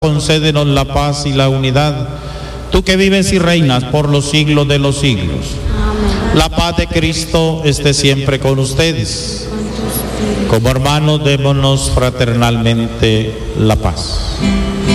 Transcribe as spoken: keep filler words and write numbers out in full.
concédenos la paz y la unidad. Tú que vives y reinas por los siglos de los siglos. Amén. La paz de Cristo esté siempre con ustedes. Como hermanos, démonos fraternalmente la paz.